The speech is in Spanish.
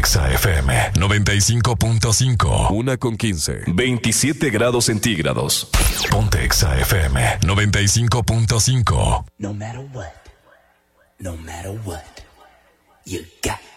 Exa FM 95.5. 1:15. 27 grados centígrados. Ponte Exa FM 95.5. No matter what, you got